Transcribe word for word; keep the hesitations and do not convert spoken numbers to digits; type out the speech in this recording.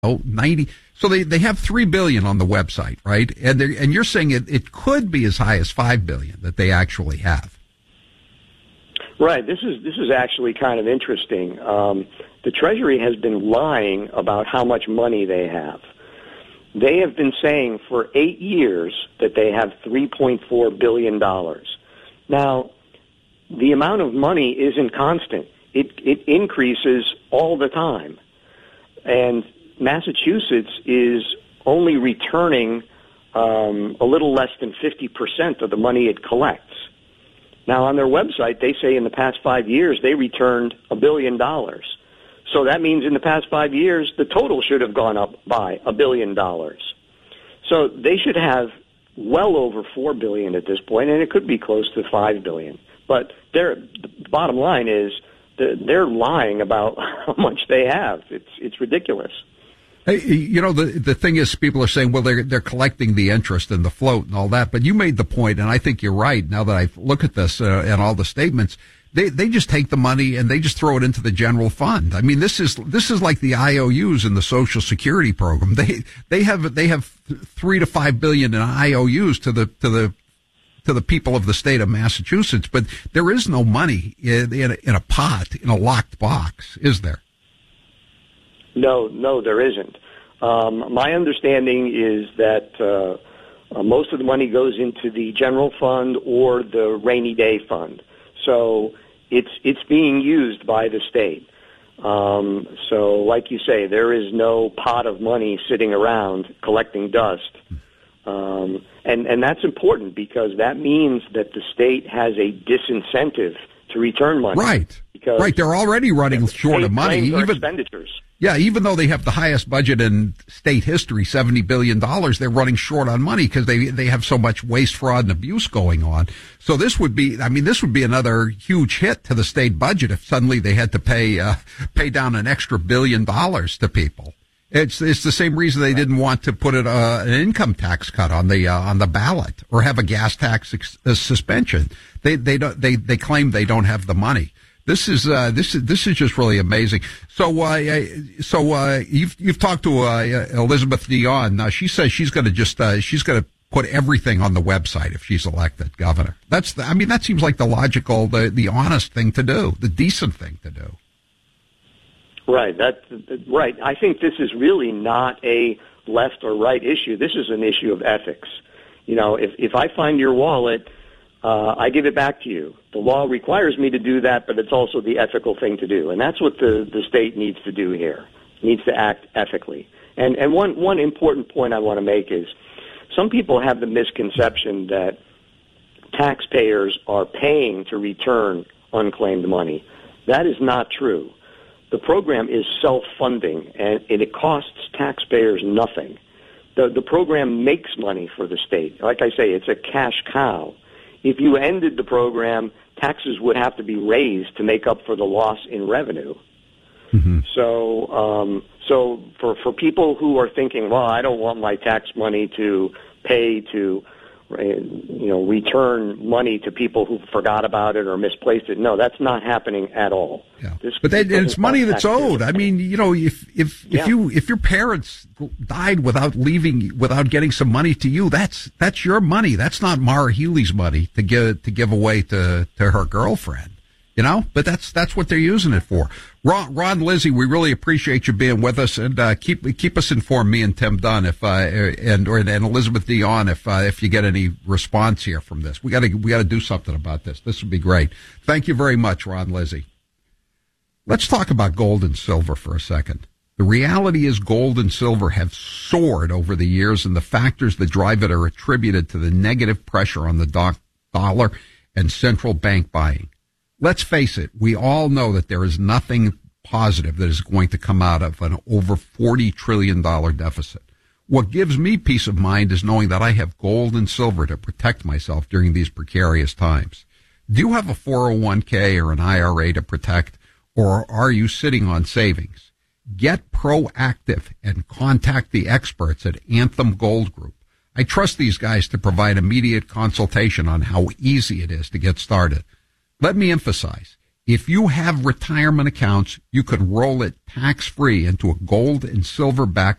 Oh, ninety. So they, they have three billion on the website, right? And they and you're saying it, it could be as high as five billion that they actually have. Right. This is this is actually kind of interesting. Um, the Treasury has been lying about how much money they have. They have been saying for eight years that they have three point four billion dollars. Now, the amount of money isn't constant. It it increases all the time. And Massachusetts is only returning um, a little less than fifty percent of the money it collects. Now, on their website, they say in the past five years they returned a billion dollars. So that means in the past five years, the total should have gone up by a billion dollars. So they should have well over four billion dollars at this point, and it could be close to five billion dollars. But they're, the bottom line is they're lying about how much they have. It's it's ridiculous. Hey, you know, the the thing is, people are saying, well, they're they're collecting the interest and the float and all that. But you made the point, and I think you're right. Now that I look at this uh, and all the statements, they they just take the money and they just throw it into the general fund. I mean, this is this is like the I O Us in the Social Security program. They they have they have three to five billion in I O Us to the to the to the people of the state of Massachusetts, but there is no money in in a, in a pot in a locked box, is there? No, no, there isn't. Um, my understanding is that uh, uh, most of the money goes into the general fund or the rainy day fund. So it's it's being used by the state. Um, so, like you say, there is no pot of money sitting around collecting dust. Um, and, and that's important because that means that the state has a disincentive to return money. Right. Because right. They're already running short of money. Even expenditures. Yeah, even though they have the highest budget in state history, seventy billion dollars, they're running short on money because they, they have so much waste, fraud, and abuse going on. So this would be, I mean, this would be another huge hit to the state budget if suddenly they had to pay, uh, pay down an extra billion dollars to people. It's, it's the same reason they didn't want to put it, uh, an income tax cut on the, uh, on the ballot or have a gas tax ex- uh, suspension. They, they don't, they, they claim they don't have the money. This is uh, this is this is just really amazing. So, uh, so uh, you've you've talked to uh, Elizabeth Dionne. Uh, she says she's going to just uh, she's going to put everything on the website if she's elected governor. That's the, I mean that seems like the logical, the the honest thing to do, the decent thing to do. Right. That right. I think this is really not a left or right issue. This is an issue of ethics. You know, if if I find your wallet, Uh, I give it back to you. The law requires me to do that, but it's also the ethical thing to do. And that's what the, the state needs to do here. It needs to act ethically. And, and one, one important point I want to make is some people have the misconception that taxpayers are paying to return unclaimed money. That is not true. The program is self-funding, and, and it costs taxpayers nothing. The, the program makes money for the state. Like I say, it's a cash cow. If you ended the program, taxes would have to be raised to make up for the loss in revenue. Mm-hmm. So, um, so for for people who are thinking, well, I don't want my tax money to pay to, you know, return money to people who forgot about it or misplaced it. No, that's not happening at all. Yeah. This, but that, it's money that's owed. I mean, you know, if if if yeah. you if your parents died without leaving, without getting some money to you, that's that's your money. That's not Mara Healey's money to give to give away to to her girlfriend. You know, but that's that's what they're using it for. Ron, Ron Lizzie, we really appreciate you being with us, and uh, keep keep us informed, me and Tim Dunn, if uh, and or and Elizabeth Dionne, if uh, if you get any response here from this. We got to we got to do something about this. This would be great. Thank you very much, Ron Lizzie. Let's talk about gold and silver for a second. The reality is gold and silver have soared over the years, and the factors that drive it are attributed to the negative pressure on the do- dollar and central bank buying. Let's face it, we all know that there is nothing positive that is going to come out of an over forty trillion dollars deficit. What gives me peace of mind is knowing that I have gold and silver to protect myself during these precarious times. Do you have a four oh one k or an I R A to protect, or are you sitting on savings? Get proactive and contact the experts at Anthem Gold Group. I trust these guys to provide immediate consultation on how easy it is to get started. Let me emphasize, if you have retirement accounts, you can roll it tax-free into a gold and silver-backed